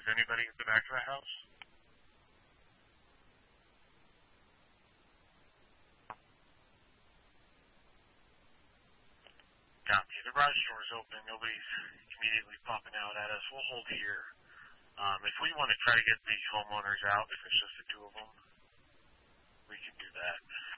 anybody at the back of the house? Copy. The garage door is open. Nobody's immediately popping out at us. We'll hold here. If we want to try to get the homeowners out, if it's just the two of them, we can do that.